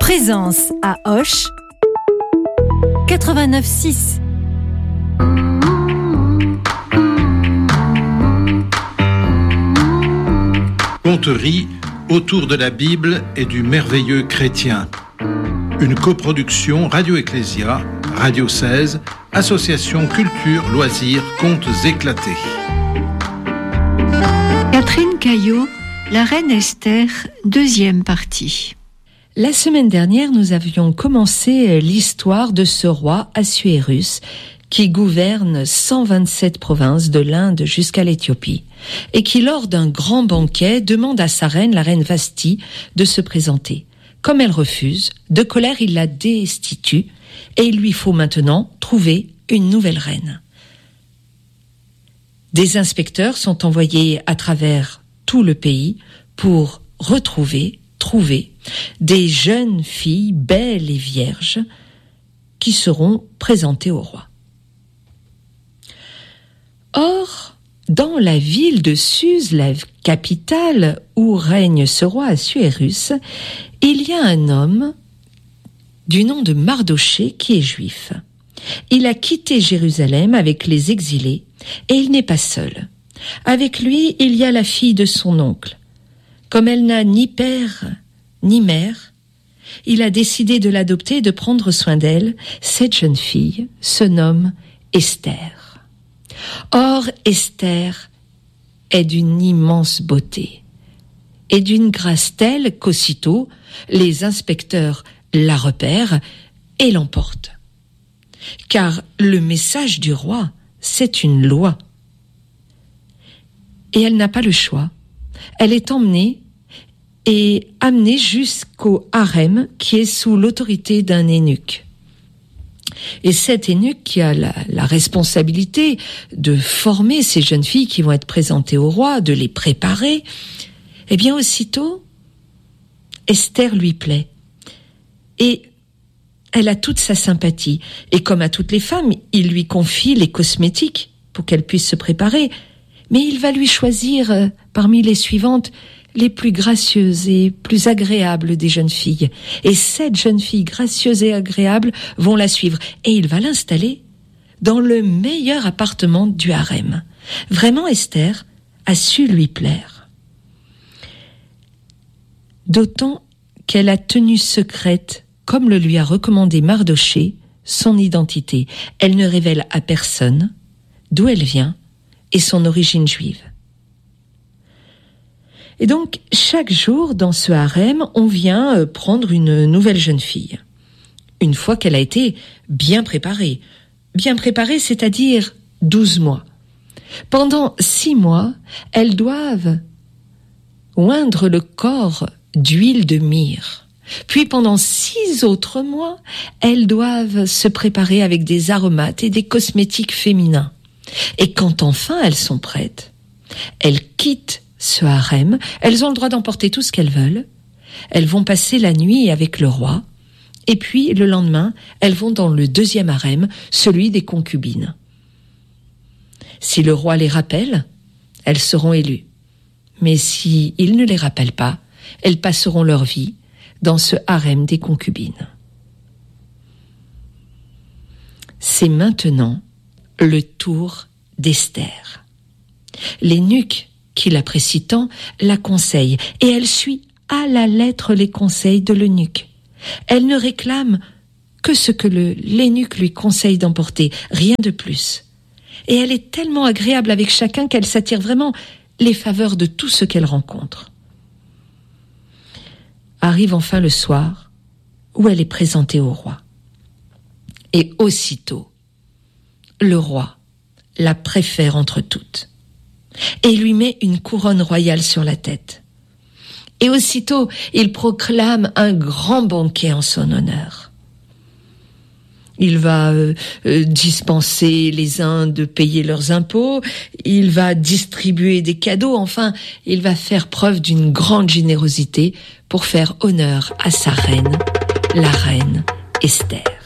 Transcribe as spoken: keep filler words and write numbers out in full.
Présence à Auch quatre-vingt-neuf six. Conterie autour de la Bible et du merveilleux chrétien. Une coproduction Radio Ecclésia, Radio seize, Association Culture, Loisirs, Contes éclatés. Catherine Caillot, La Reine Esther, deuxième partie. La semaine dernière, nous avions commencé l'histoire de ce roi Assuérus qui gouverne cent vingt-sept provinces de l'Inde jusqu'à l'Éthiopie et qui, lors d'un grand banquet, demande à sa reine, la reine Vashti, de se présenter. Comme elle refuse, de colère, il la destitue et il lui faut maintenant trouver une nouvelle reine. Des inspecteurs sont envoyés à travers tout le pays pour retrouver, trouver des jeunes filles belles et vierges qui seront présentées au roi. Or, dans la ville de Suse, la capitale où règne ce roi Assuérus, il y a un homme du nom de Mardochée qui est juif. Il a quitté Jérusalem avec les exilés et il n'est pas seul. Avec lui, il y a la fille de son oncle. Comme elle n'a ni père ni mère, il a décidé de l'adopter et de prendre soin d'elle. Cette jeune fille se nomme Esther. Or, Esther est d'une immense beauté et d'une grâce telle qu'aussitôt, les inspecteurs la repèrent et l'emportent. Car le message du roi, c'est une loi. Et elle n'a pas le choix. Elle est emmenée et amenée jusqu'au harem qui est sous l'autorité d'un eunuque. Et cet eunuque qui a la, la responsabilité de former ces jeunes filles qui vont être présentées au roi, de les préparer, eh bien aussitôt, Esther lui plaît. Et elle a toute sa sympathie. Et comme à toutes les femmes, il lui confie les cosmétiques pour qu'elle puisse se préparer. Mais il va lui choisir euh, parmi les suivantes les plus gracieuses et plus agréables des jeunes filles. Et sept jeunes filles gracieuses et agréables vont la suivre. Et il va l'installer dans le meilleur appartement du harem. Vraiment, Esther a su lui plaire. D'autant qu'elle a tenu secrète, comme le lui a recommandé Mardochée, son identité. Elle ne révèle à personne d'où elle vient et son origine juive. Et donc, chaque jour, dans ce harem, on vient prendre une nouvelle jeune fille. Une fois qu'elle a été bien préparée. Bien préparée, c'est-à-dire douze mois. Pendant six mois, elles doivent oindre le corps d'huile de myrrhe. Puis pendant six autres mois, elles doivent se préparer avec des aromates et des cosmétiques féminins. Et quand enfin elles sont prêtes, elles quittent ce harem, elles ont le droit d'emporter tout ce qu'elles veulent, elles vont passer la nuit avec le roi, et puis le lendemain, elles vont dans le deuxième harem, celui des concubines. Si le roi les rappelle, elles seront élues. Mais si il ne les rappelle pas, elles passeront leur vie dans ce harem des concubines. C'est maintenant le tour d'Esther. L'eunuque, qui l'apprécie tant, la conseille, et elle suit à la lettre les conseils de l'eunuque. Elle ne réclame que ce que le, l'eunuque lui conseille d'emporter, rien de plus. Et elle est tellement agréable avec chacun qu'elle s'attire vraiment les faveurs de tout ce qu'elle rencontre. Arrive enfin le soir où elle est présentée au roi. Et aussitôt, le roi la préfère entre toutes et lui met une couronne royale sur la tête. Et aussitôt, il proclame un grand banquet en son honneur. Il va euh, euh, dispenser les uns de payer leurs impôts, il va distribuer des cadeaux, enfin, il va faire preuve d'une grande générosité pour faire honneur à sa reine, la reine Esther.